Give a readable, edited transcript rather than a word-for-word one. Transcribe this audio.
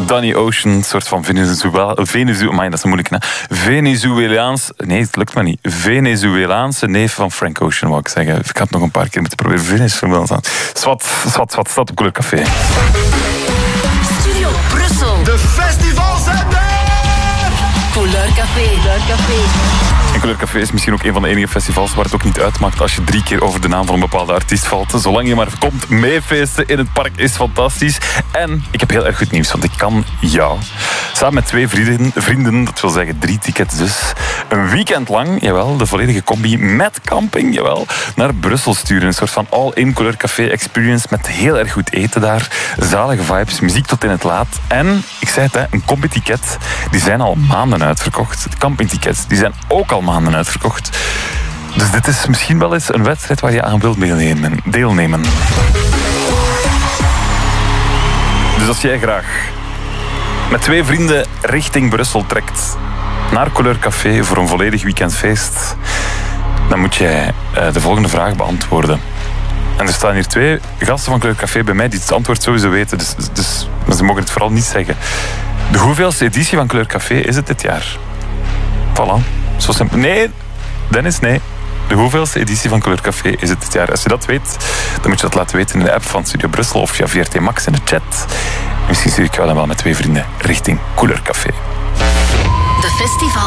Danny Ocean, een soort van Venezuelaanse neef van Frank Ocean, wou ik zeggen. Ik had het nog een paar keer moeten proberen. Venezuelaanse. Zwat, staat op Couleur Café. Studio Brussel. De festivals zijn er! Couleur Café. En Couleur Café is misschien ook een van de enige festivals waar het ook niet uitmaakt als je 3 keer over de naam van een bepaalde artiest valt. Zolang je maar komt meefeesten in het park is fantastisch. En ik heb heel erg goed nieuws, want ik kan jou samen met 2 vrienden, dat wil zeggen 3 tickets dus, een weekend lang, jawel, de volledige combi met camping, jawel, naar Brussel sturen. Een soort van all-in Couleur Café experience met heel erg goed eten daar, zalige vibes, muziek tot in het laat. En, ik zei het, een combi-ticket, die zijn al maanden uitverkocht. De campingtickets, die zijn ook al maanden uitverkocht. Dus dit is misschien wel eens een wedstrijd waar je aan wilt deelnemen. Dus als jij graag met 2 vrienden richting Brussel trekt, naar Couleur Café voor een volledig weekendfeest, dan moet jij de volgende vraag beantwoorden. En er staan hier 2 gasten van Couleur Café bij mij die het antwoord sowieso weten, dus ze mogen het vooral niet zeggen. De hoeveelste editie van Couleur Café is het dit jaar? Voilà. Zo simpel. Nee, Dennis, nee. De hoeveelste editie van Couleur Café is het dit jaar? Als je dat weet, dan moet je dat laten weten in de app van Studio Brussel of via VRT Max in de chat. Misschien stuur ik jou dan wel met 2 vrienden richting Couleur Café. De festival.